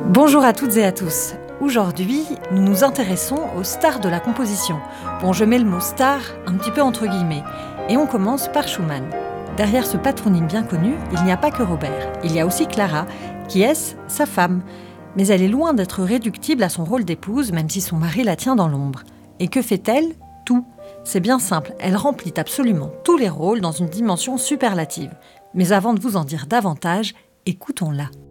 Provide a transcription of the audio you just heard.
Bonjour à toutes et à tous. Aujourd'hui, nous nous intéressons aux stars de la composition. Bon, je mets le mot star un petit peu entre guillemets. Et on commence par Schumann. Derrière ce patronyme bien connu, il n'y a pas que Robert. Il y a aussi Clara, qui est sa femme. Mais elle est loin d'être réductible à son rôle d'épouse, même si son mari la tient dans l'ombre. Et que fait-elle ? Tout. C'est bien simple, elle remplit absolument tous les rôles dans une dimension superlative. Mais avant de vous en dire davantage, écoutons-la.